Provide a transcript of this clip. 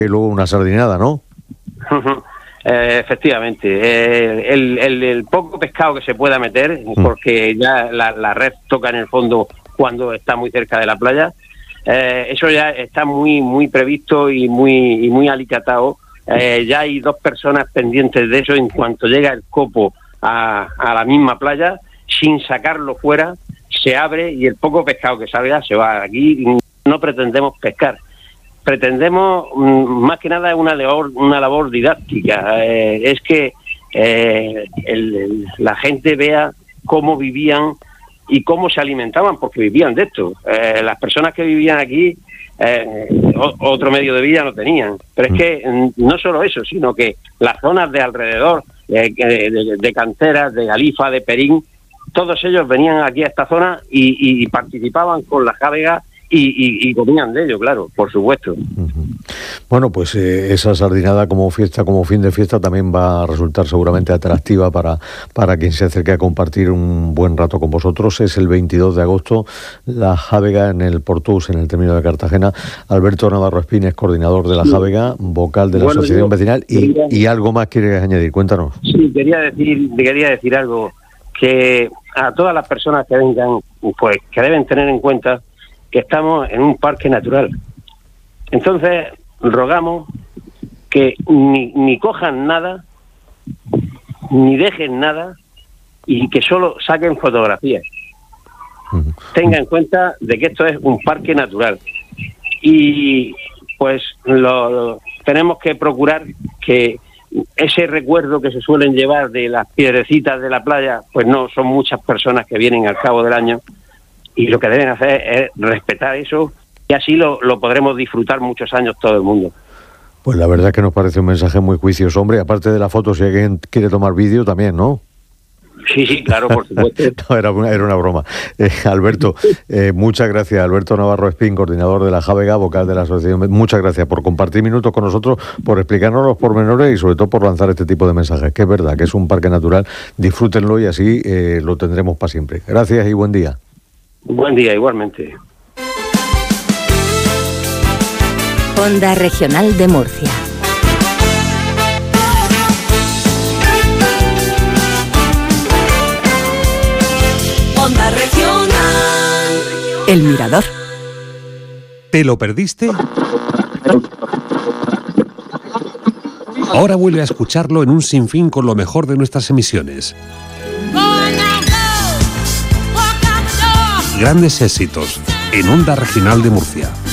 y luego una sardinada, ¿no? Efectivamente, el poco pescado que se pueda meter, porque ya la red toca en el fondo cuando está muy cerca de la playa, eso ya está muy previsto y muy alicatado. Ya hay 2 personas pendientes de eso. En cuanto llega el copo a la misma playa, sin sacarlo fuera, se abre y el poco pescado que salga se va. Aquí no pretendemos pescar, pretendemos más que nada una labor didáctica, es que la gente vea cómo vivían y cómo se alimentaban, porque vivían de esto. Las personas que vivían aquí otro medio de vida no tenían, pero es que no solo eso, sino que las zonas de alrededor, de Canteras, de Galifa, de Perín, todos ellos venían aquí a esta zona y participaban con la jávega y comían de ello, claro, por supuesto. Bueno, pues esa sardinada como fiesta, como fin de fiesta, también va a resultar seguramente atractiva para quien se acerque a compartir un buen rato con vosotros. Es el 22 de agosto, la jávega en el Portús, en el término de Cartagena. Alberto Navarro Espín es coordinador de la jávega, vocal de la asociación vecinal, y algo más quieres añadir, cuéntanos. Sí, quería decir algo, que a todas las personas que vengan, pues que deben tener en cuenta que estamos en un parque natural. Entonces, rogamos que ni cojan nada, ni dejen nada, y que solo saquen fotografías. Tenga en cuenta de que esto es un parque natural. Y pues tenemos que procurar que ese recuerdo que se suelen llevar de las piedrecitas de la playa, pues no, son muchas personas que vienen al cabo del año, y lo que deben hacer es respetar eso, y así lo podremos disfrutar muchos años todo el mundo. Pues la verdad que nos parece un mensaje muy juicioso, hombre. Aparte de la foto, si alguien quiere tomar vídeo también, ¿no? Sí, claro, por supuesto. No, era una broma. Alberto, muchas gracias. Alberto Navarro Espín, coordinador de la jávega, vocal de la asociación. Muchas gracias por compartir minutos con nosotros, por explicarnos los pormenores y sobre todo por lanzar este tipo de mensajes, que es verdad, que es un parque natural. Disfrútenlo y así lo tendremos para siempre. Gracias y buen día. Buen día, igualmente. Onda Regional de Murcia. Onda Regional. El Mirador. ¿Te lo perdiste? Ahora vuelve a escucharlo en un sinfín con lo mejor de nuestras emisiones. Grandes éxitos en Onda Regional de Murcia.